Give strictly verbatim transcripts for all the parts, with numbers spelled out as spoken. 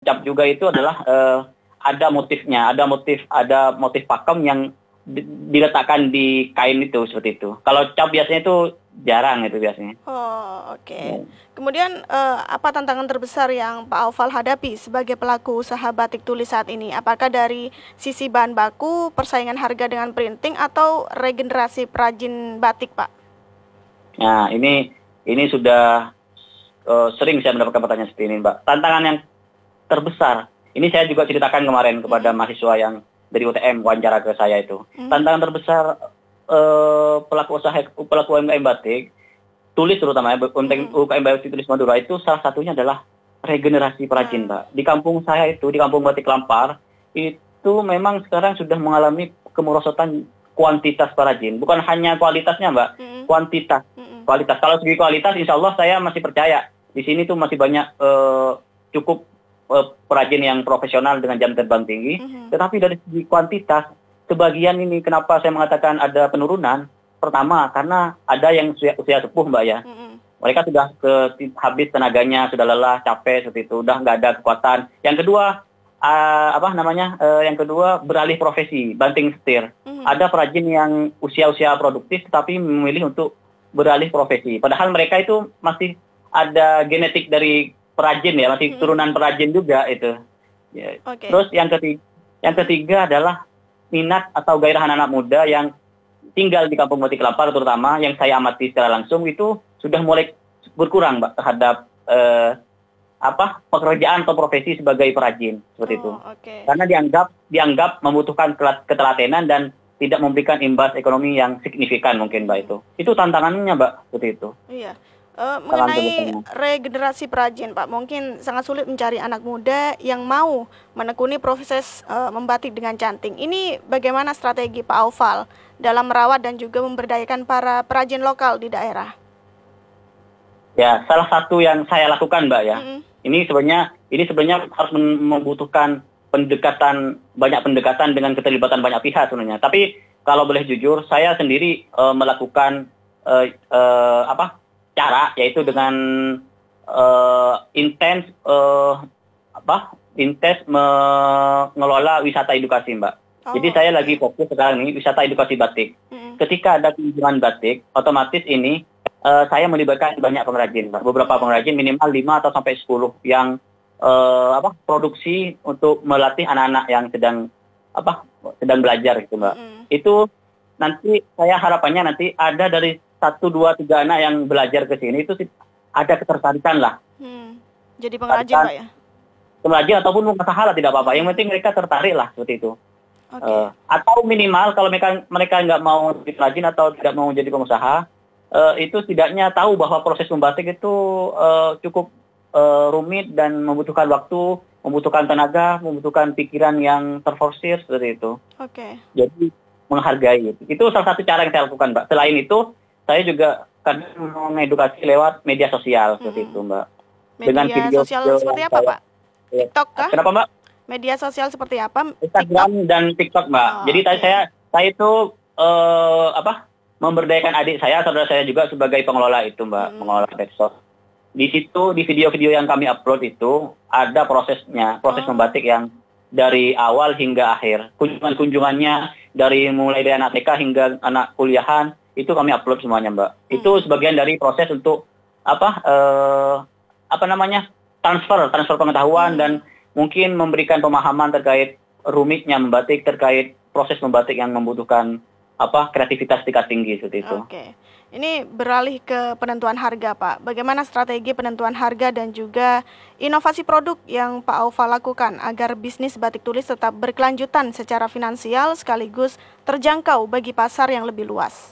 cap juga itu adalah uh, ada motifnya, ada motif, ada motif pakem yang di, diletakkan di kain itu seperti itu. Kalau cap biasanya itu jarang itu biasanya. Oh, oke. Okay. Ya. Kemudian uh, apa tantangan terbesar yang Pak Aufal hadapi sebagai pelaku usaha batik tulis saat ini? Apakah dari sisi bahan baku, persaingan harga dengan printing, atau regenerasi perajin batik, Pak? Nah, ini ini sudah uh, sering saya mendapatkan pertanyaan seperti ini, Mbak. Tantangan yang terbesar, ini saya juga ceritakan kemarin kepada hmm. mahasiswa yang dari U T M wawancara ke saya itu. Hmm. Tantangan terbesar uh, pelaku usaha pelaku U M K M batik tulis terutama ya, hmm. U K M batik tulis Madura itu salah satunya adalah regenerasi perajin, hmm. Mbak. Di kampung saya itu, di kampung Batik Lampar, itu memang sekarang sudah mengalami kemerosotan kuantitas perajin, bukan hanya kualitasnya, Mbak, hmm. kuantitas. Hmm. Kualitas. Kalau segi kualitas, insya Allah saya masih percaya di sini tuh masih banyak uh, cukup uh, perajin yang profesional dengan jam terbang tinggi. Hmm. Tetapi dari segi kuantitas, sebagian ini kenapa saya mengatakan ada penurunan? Pertama, karena ada yang usia, usia sepuh, Mbak ya. Mm-hmm. Mereka sudah ke, habis tenaganya, sudah lelah, capek seperti itu, udah nggak ada kekuatan. Yang kedua, uh, apa namanya? Uh, yang kedua beralih profesi, banting setir. Mm-hmm. Ada perajin yang usia-usia produktif, tetapi memilih untuk beralih profesi. Padahal mereka itu masih ada genetik dari perajin ya, masih mm-hmm. turunan perajin juga itu. Ya. Okay. Terus yang ketiga, yang ketiga adalah minat atau gairah anak-anak muda yang tinggal di kampung Batik Lampar terutama yang saya amati secara langsung itu sudah mulai berkurang, Mbak, terhadap eh, apa pekerjaan atau profesi sebagai perajin seperti oh, itu. Okay. Karena dianggap dianggap membutuhkan ketelatenan dan tidak memberikan imbas ekonomi yang signifikan mungkin, Mbak, itu. Itu tantangannya, Mbak, seperti itu. Iya. Uh, mengenai regenerasi perajin, Pak, mungkin sangat sulit mencari anak muda yang mau menekuni proses uh, membatik dengan canting. Ini bagaimana strategi Pak Aufal dalam merawat dan juga memberdayakan para perajin lokal di daerah? Ya, salah satu yang saya lakukan, Mbak, ya. Mm-hmm. Ini sebenarnya ini sebenarnya harus membutuhkan pendekatan banyak pendekatan dengan keterlibatan banyak pihak sebenarnya. Tapi kalau boleh jujur, saya sendiri uh, melakukan uh, uh, apa? cara yaitu dengan uh, intens uh, apa intens mengelola wisata edukasi, Mbak. Oh. Jadi saya lagi fokus sekarang ini wisata edukasi batik. Mm-hmm. Ketika ada kunjungan batik, otomatis ini uh, saya melibatkan banyak pengrajin, Mbak. Beberapa pengrajin minimal lima atau sampai sepuluh yang uh, apa produksi untuk melatih anak-anak yang sedang apa sedang belajar gitu, Mbak. Mm-hmm. Itu nanti saya harapannya nanti ada dari satu, dua, tiga anak yang belajar ke sini itu ada ketertarikan lah. Hmm. Jadi pengrajin, Pak ya? Pengrajin ataupun pengusaha lah tidak apa-apa. Yang penting mereka tertarik lah seperti itu. Okay. Uh, atau minimal kalau mereka mereka nggak mau jadi pengrajin atau tidak mau jadi pengusaha, uh, itu setidaknya tahu bahwa proses membatik itu uh, cukup uh, rumit dan membutuhkan waktu, membutuhkan tenaga, membutuhkan pikiran yang terforsir seperti itu. Oke. Okay. Jadi menghargai itu. Itu salah satu cara yang saya lakukan, Mbak. Selain itu, saya juga kadang mengedukasi lewat media sosial seperti hmm. itu, Mbak. Media Dengan video sosial video seperti apa, saya, Pak? TikTok kah? Kenapa, Mbak? Media sosial seperti apa? Instagram TikTok? Dan TikTok, Mbak. Oh, Jadi okay. saya saya itu uh, apa? memberdayakan adik saya, saudara saya juga sebagai pengelola itu, Mbak, hmm. pengelola medsos. Di situ di video-video yang kami upload itu ada prosesnya, proses oh. membatik yang dari awal hingga akhir. Kunjungan-kunjungannya dari mulai dari anak T K hingga anak kuliahan itu kami upload semuanya, Mbak. Hmm. Itu sebagian dari proses untuk apa eh, apa namanya transfer transfer pengetahuan hmm. dan mungkin memberikan pemahaman terkait rumitnya membatik, terkait proses membatik yang membutuhkan apa kreativitas tingkat tinggi seperti itu. Oke. Ini beralih ke penentuan harga, Pak. Bagaimana strategi penentuan harga dan juga inovasi produk yang Pak Aufal lakukan agar bisnis batik tulis tetap berkelanjutan secara finansial sekaligus terjangkau bagi pasar yang lebih luas?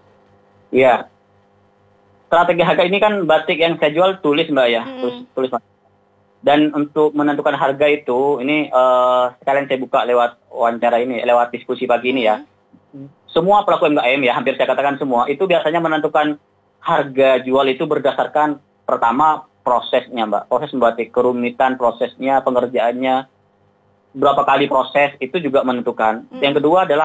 Iya. Strategi harga ini kan batik yang saya jual tulis, Mbak ya, hmm. tulis tulis. Dan untuk menentukan harga itu, ini uh, sekalian saya buka lewat wawancara ini, lewat diskusi pagi ini ya. Hmm. Semua pelaku U M K M ya, hampir saya katakan semua, itu biasanya menentukan harga jual itu berdasarkan pertama prosesnya, Mbak. Proses membatik, kerumitan prosesnya, pengerjaannya, berapa kali proses, itu juga menentukan. Hmm. Yang kedua adalah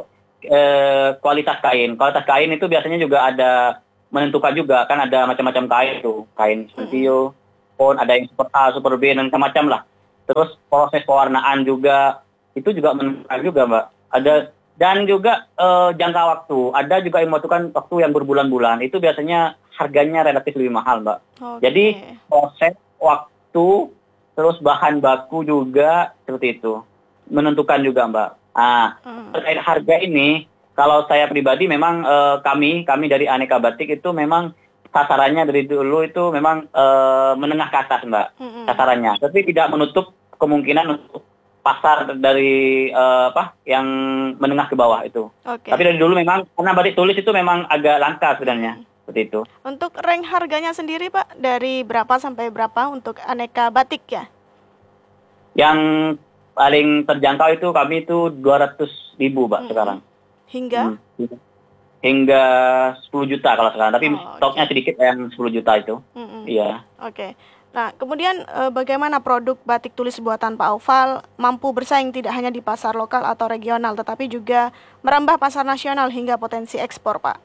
eh, kualitas kain. Kualitas kain itu biasanya juga ada, menentukan juga, kan ada macam-macam kain tuh. Kain studio, pun ada yang super A, super B, dan macam-macam lah. terus proses pewarnaan juga itu juga menentukan juga Mbak. Ada dan juga eh, jangka waktu. Ada juga yang membutuhkan waktu yang berbulan-bulan. Itu biasanya harganya relatif lebih mahal Mbak. Oke. Jadi proses waktu terus bahan baku juga seperti itu menentukan juga Mbak. Ah, Hmm. terkait harga ini, kalau saya pribadi memang eh, kami kami dari Aneka Batik itu memang sasarannya dari dulu itu memang eh, menengah ke atas Mbak Mm-mm. sasarannya, tapi tidak menutup kemungkinan untuk pasar dari eh, apa yang menengah ke bawah itu. Oke. Tapi dari dulu memang karena batik tulis itu memang agak langka sebenarnya Hmm. seperti itu. Untuk rank harganya sendiri Pak, dari berapa sampai berapa untuk aneka batik ya? Yang paling terjangkau itu kami itu dua ratus ribu Mbak Mm-mm. sekarang. Hingga? Hmm. Hingga sepuluh juta kalau sekarang, tapi Oh, stoknya oke. sedikit yang sepuluh juta itu. Mm-mm. Iya. Oke. Nah, kemudian eh, bagaimana produk batik tulis buatan Pak Aufal mampu bersaing tidak hanya di pasar lokal atau regional, tetapi juga merambah pasar nasional hingga potensi ekspor, Pak?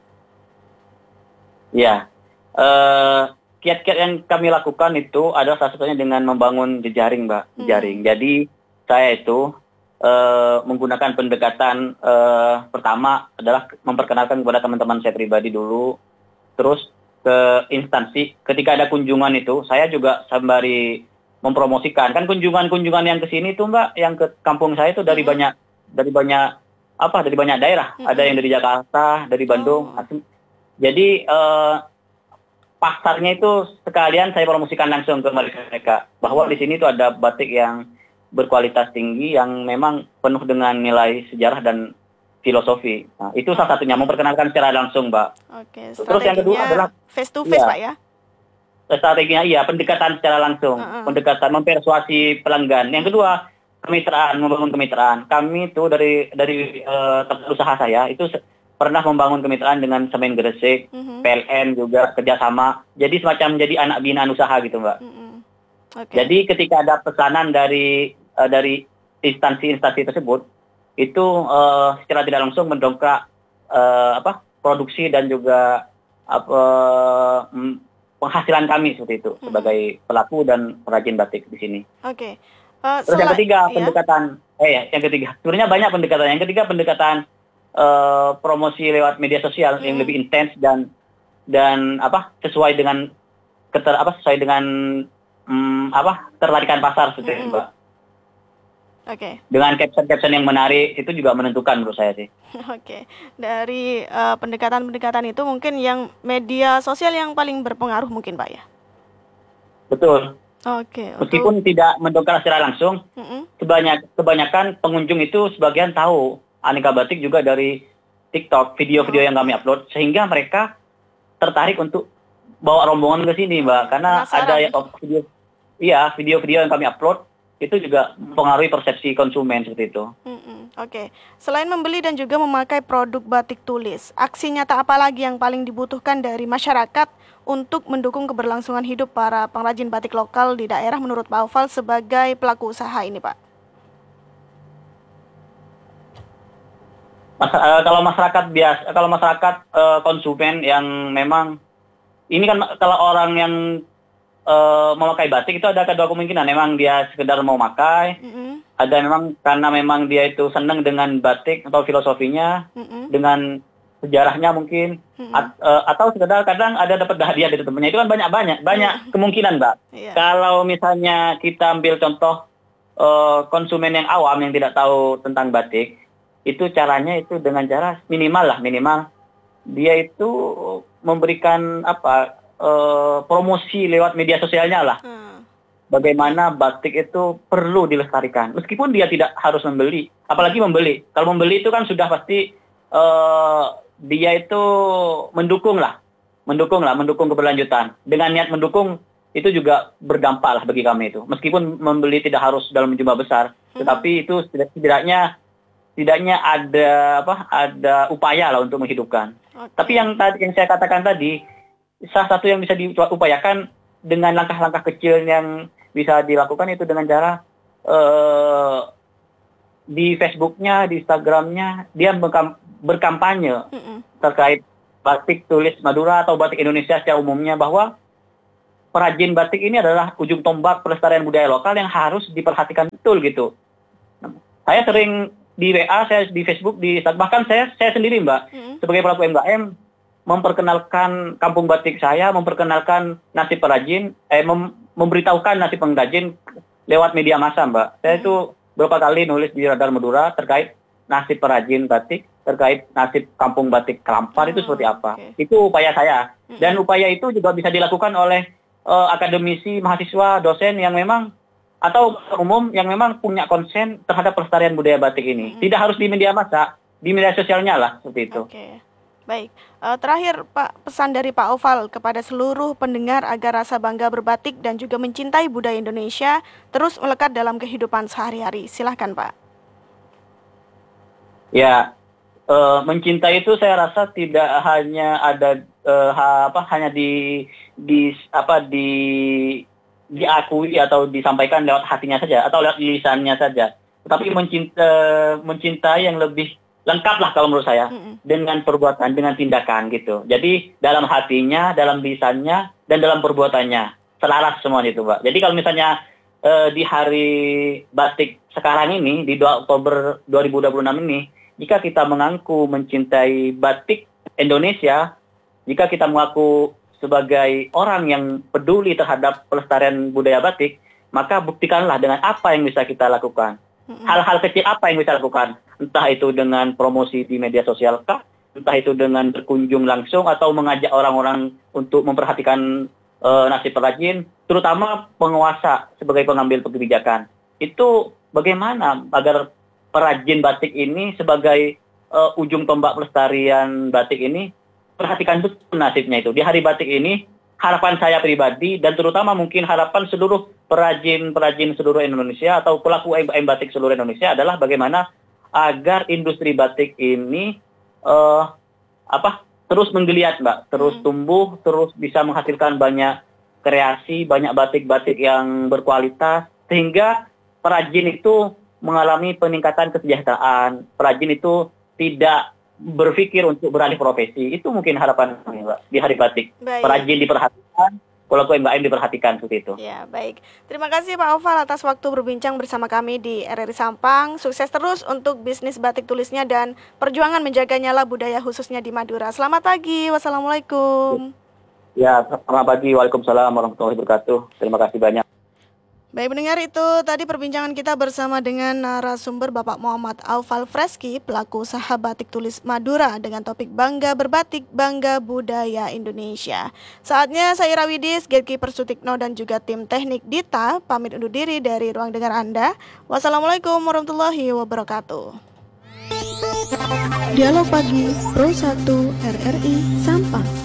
Iya. Eh, kiat-kiat yang kami lakukan itu adalah salah satunya dengan membangun jejaring, Mbak. Hmm. Jejaring. Jadi saya itu eh, menggunakan pendekatan eh, pertama adalah memperkenalkan kepada teman-teman saya pribadi dulu, terus ke instansi. Ketika ada kunjungan itu, saya juga sembari mempromosikan. Kan kunjungan-kunjungan yang ke sini tuh Mbak, yang ke kampung saya itu dari Mm-mm. banyak dari banyak apa? Dari banyak daerah. Mm-mm. Ada yang dari Jakarta, dari Bandung. Oh. Jadi eh, pasarnya itu sekalian saya promosikan langsung ke mereka bahwa di sini tuh ada batik yang berkualitas tinggi yang memang penuh dengan nilai sejarah dan filosofi. Nah, itu salah satunya memperkenalkan secara langsung, Mbak. Oke, Terus yang kedua adalah strateginya face to face, iya, Pak ya? strateginya iya pendekatan secara langsung, Uh-uh. pendekatan mempersuasi pelanggan. Yang kedua kemitraan, membangun kemitraan. Kami itu dari dari eh, tempat usaha saya itu se- pernah membangun kemitraan dengan Semen Gresik, Mhm. P L N juga kerjasama. Jadi semacam jadi anak binaan usaha gitu Mbak. Mm-mm. Oke. Jadi ketika ada pesanan dari eh, dari instansi-instansi tersebut, itu eh, secara tidak langsung mendongkrak eh, apa produksi dan juga apa mm, penghasilan kami seperti itu Mhm. sebagai pelaku dan perajin batik di sini. Oke. Eh, Terus yang sela- ketiga ya? pendekatan, eh ya, yang ketiga sebenarnya banyak pendekatan. Yang ketiga pendekatan eh, promosi lewat media sosial yang Hmm. lebih intens dan dan apa sesuai dengan keter apa sesuai dengan mm, apa ketertarikan pasar seperti itu, Mm-mm. Mbak. Oke. Dengan caption-caption yang menarik itu juga menentukan menurut saya sih. Oke. Dari eh, pendekatan-pendekatan itu mungkin yang media sosial yang paling berpengaruh mungkin, Pak ya? Betul. Oke. Untuk Meskipun tidak mendongkrak secara langsung, Mm-mm. sebanyak kebanyakan pengunjung itu sebagian tahu Aneka Batik juga dari TikTok, video-video yang kami upload, sehingga mereka tertarik untuk bawa rombongan ke sini, Mbak. Karena Penasaran. ada ya, oh, video, iya video-video yang kami upload itu juga mempengaruhi persepsi konsumen seperti itu. Mm-mm. Oke. Selain membeli dan juga memakai produk batik tulis, aksi nyata apa lagi yang paling dibutuhkan dari masyarakat untuk mendukung keberlangsungan hidup para pengrajin batik lokal di daerah menurut Pak Aufal sebagai pelaku usaha ini, Pak? Mas, eh, kalau masyarakat biasa, kalau masyarakat eh, konsumen yang memang ini kan kalau orang yang eh, memakai batik itu ada kedua kemungkinan. Memang dia sekedar mau pakai, Mm-mm. ada memang karena memang dia itu senang dengan batik atau filosofinya, Mm-mm. dengan sejarahnya mungkin, Mm-mm. At- eh, atau sekedar kadang ada dapat hadiah dari temannya. Itu kan banyak banyak banyak kemungkinan, Mbak. Iya. Kalau misalnya kita ambil contoh eh, konsumen yang awam yang tidak tahu tentang batik, itu caranya itu dengan cara minimal lah minimal dia itu memberikan apa eh, promosi lewat media sosialnya lah. Hmm. Bagaimana batik itu perlu dilestarikan meskipun dia tidak harus membeli, apalagi membeli. Kalau membeli itu kan sudah pasti eh, dia itu mendukung lah, mendukung lah, mendukung keberlanjutan. Dengan niat mendukung itu juga berdampak lah bagi kami itu. Meskipun membeli tidak harus dalam jumlah besar, tetapi itu setidaknya setidaknya ada apa? Ada upaya lah untuk menghidupkan. Oke. Tapi yang tadi yang saya katakan tadi, salah satu yang bisa diupayakan dengan langkah-langkah kecil yang bisa dilakukan itu dengan cara eh, di Facebooknya, di Instagramnya dia berkam- berkampanye Mm-mm. terkait batik tulis Madura atau batik Indonesia secara umumnya bahwa perajin batik ini adalah ujung tombak pelestarian budaya lokal yang harus diperhatikan betul gitu. Saya sering di W A, saya di Facebook, di bahkan saya saya sendiri Mbak, hmm. sebagai pelaku U M K M memperkenalkan kampung batik saya, memperkenalkan nasib perajin, eh mem, memberitahukan nasib pengrajin lewat media massa Mbak. Saya hmm. itu beberapa kali nulis di Radar Madura terkait nasib perajin batik, terkait nasib kampung batik Kelampar oh, itu seperti apa. Okay. Itu upaya saya. Dan upaya itu juga bisa dilakukan oleh uh, akademisi, mahasiswa, dosen yang memang, atau umum yang memang punya konsen terhadap pelestarian budaya batik ini. Mm-hmm. Tidak harus di media massa, di media sosialnya lah, seperti itu. Oke. Okay. Baik, uh, terakhir Pak, pesan dari Pak Oval kepada seluruh pendengar agar rasa bangga berbatik dan juga mencintai budaya Indonesia terus melekat dalam kehidupan sehari-hari. Silahkan Pak. Ya, e, mencintai itu saya rasa tidak hanya ada e, ha, apa hanya di di apa di diakui atau disampaikan lewat hatinya saja atau lewat lisannya saja, tetapi mencinta, mencintai yang lebih lengkap lah kalau menurut saya mm-hmm. dengan perbuatan, dengan tindakan gitu. Jadi dalam hatinya, dalam lisannya, dan dalam perbuatannya selaras semua itu, Pak. Jadi kalau misalnya e, di hari batik sekarang ini di dua Oktober dua ribu dua puluh enam ini, jika kita mengaku mencintai batik Indonesia, jika kita mengaku sebagai orang yang peduli terhadap pelestarian budaya batik, maka buktikanlah dengan apa yang bisa kita lakukan. Hal-hal kecil apa yang bisa lakukan? Entah itu dengan promosi di media sosial kah? Entah itu dengan berkunjung langsung atau mengajak orang-orang untuk memperhatikan uh, nasib perajin, terutama penguasa sebagai pengambil kebijakan. Itu bagaimana agar perajin batik ini sebagai uh, ujung tombak pelestarian batik ini perhatikan betul nasibnya itu. Di hari batik ini harapan saya pribadi dan terutama mungkin harapan seluruh perajin-perajin seluruh Indonesia atau pelaku U M K M batik seluruh Indonesia adalah bagaimana agar industri batik ini uh, apa terus menggeliat Mbak, terus tumbuh, terus bisa menghasilkan banyak kreasi, banyak batik-batik yang berkualitas sehingga perajin itu mengalami peningkatan kesejahteraan, perajin itu tidak berpikir untuk beralih profesi. Itu mungkin harapan kami, Mbak, di hari batik. Baik. Perajin diperhatikan, pelaku U M K M diperhatikan seperti itu. Ya, baik. Terima kasih Pak Oval atas waktu berbincang bersama kami di R R I Sampang. Sukses terus untuk bisnis batik tulisnya dan perjuangan menjaga nyala budaya khususnya di Madura. Selamat pagi. Wassalamualaikum. Ya, selamat pagi. Waalaikumsalam warahmatullahi wabarakatuh. Terima kasih banyak. Baik pendengar, itu tadi perbincangan kita bersama dengan narasumber Bapak Muhammad Aufal Freski, pelaku usaha batik tulis Madura dengan topik Bangga Berbatik, Bangga Budaya Indonesia. Saatnya saya Ira Widis, Gatekeeper Sutikno dan juga tim teknik Dita pamit undur diri dari ruang dengar Anda. Wassalamualaikum warahmatullahi wabarakatuh. Dialog Pagi Pro satu R R I Sampang.